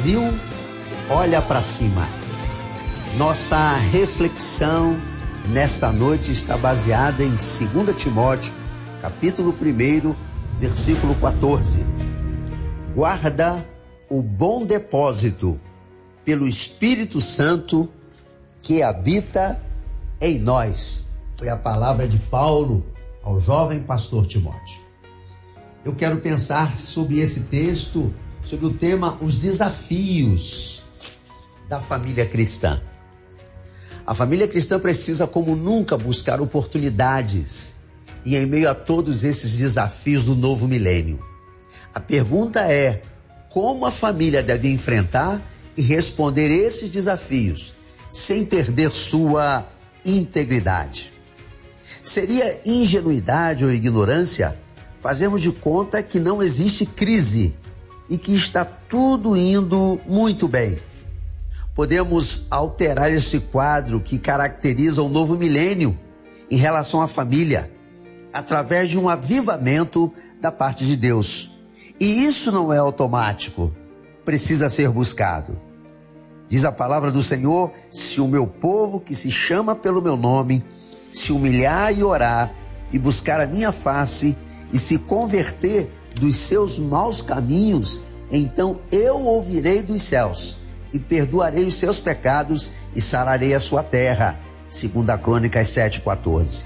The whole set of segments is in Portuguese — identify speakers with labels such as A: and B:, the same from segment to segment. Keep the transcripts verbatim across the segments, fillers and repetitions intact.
A: Brasil olha para cima. Nossa reflexão nesta noite está baseada em Segunda Timóteo, capítulo um, versículo quatorze. Guarda o bom depósito pelo Espírito Santo que habita em nós. Foi a palavra de Paulo ao jovem pastor Timóteo. Eu quero pensar sobre esse texto, sobre o tema os desafios da família cristã. A família cristã precisa, como nunca, buscar oportunidades e em meio a todos esses desafios do novo milênio. A pergunta é: como a família deve enfrentar e responder esses desafios sem perder sua integridade? Seria ingenuidade ou ignorância fazermos de conta que não existe crise e que está tudo indo muito bem? Podemos alterar esse quadro que caracteriza o novo milênio em relação à família através de um avivamento da parte de Deus. E isso não é automático, precisa ser buscado. Diz a palavra do Senhor: se o meu povo que se chama pelo meu nome se humilhar e orar e buscar a minha face e se converter dos seus maus caminhos, então eu ouvirei dos céus e perdoarei os seus pecados e sararei a sua terra. Segunda Crônicas sete, quatorze.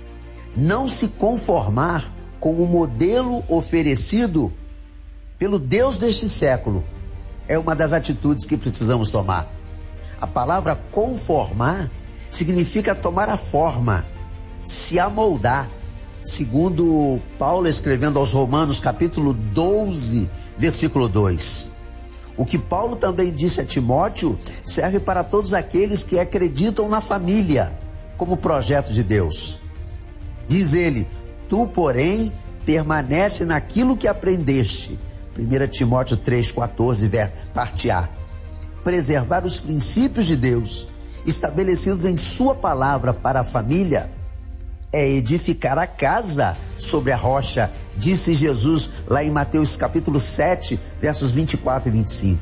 A: Não se conformar com o modelo oferecido pelo Deus deste século é uma das atitudes que precisamos tomar. A palavra conformar significa tomar a forma, se amoldar. Segundo Paulo escrevendo aos Romanos, capítulo doze, versículo dois. O que Paulo também disse a Timóteo serve para todos aqueles que acreditam na família como projeto de Deus. Diz ele: tu, porém, permanece naquilo que aprendeste. Primeira Timóteo três, quatorze, parte A. Preservar os princípios de Deus estabelecidos em sua palavra para a família é edificar a casa sobre a rocha, disse Jesus lá em Mateus capítulo sete, versos vinte e quatro e vinte e cinco.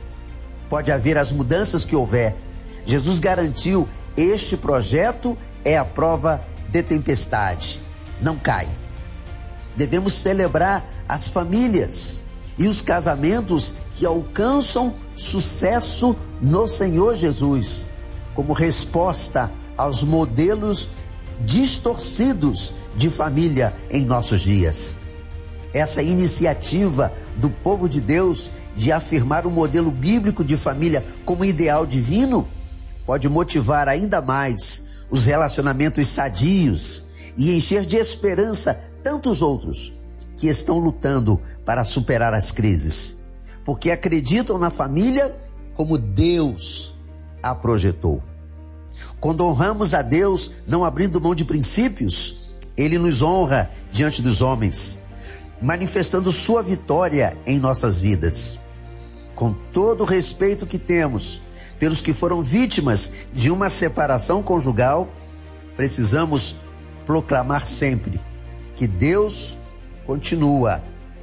A: Pode haver as mudanças que houver, Jesus garantiu: este projeto é a prova de tempestade, não cai. Devemos celebrar as famílias e os casamentos que alcançam sucesso no Senhor Jesus, como resposta aos modelos distorcidos de família em nossos dias. Essa iniciativa do povo de Deus de afirmar o modelo bíblico de família como ideal divino pode motivar ainda mais os relacionamentos sadios e encher de esperança tantos outros que estão lutando para superar as crises, porque acreditam na família como Deus a projetou. Quando honramos a Deus, não abrindo mão de princípios, Ele nos honra diante dos homens, manifestando sua vitória em nossas vidas. Com todo o respeito que temos pelos que foram vítimas de uma separação conjugal, precisamos proclamar sempre que Deus continua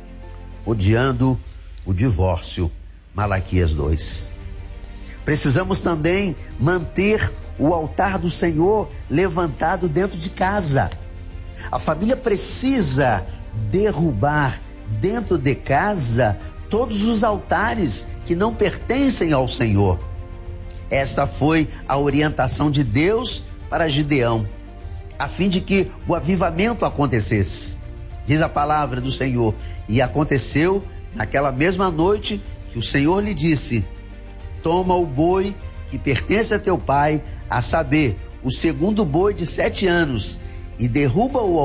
A: odiando o divórcio. Malaquias dois. Precisamos também manter o altar do Senhor levantado dentro de casa. A família precisa derrubar dentro de casa todos os altares que não pertencem ao Senhor. Esta foi a orientação de Deus para Gideão, a fim de que o avivamento acontecesse. Diz a palavra do Senhor: e aconteceu naquela mesma noite que o Senhor lhe disse: toma o boi que pertence a teu pai, a saber, o segundo boi de sete anos, e derruba-o